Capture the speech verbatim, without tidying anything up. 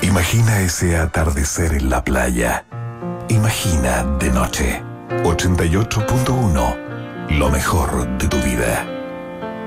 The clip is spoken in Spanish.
Imagina ese atardecer en la playa. Imagina de noche. ochenta y ocho punto uno. Lo mejor de tu vida.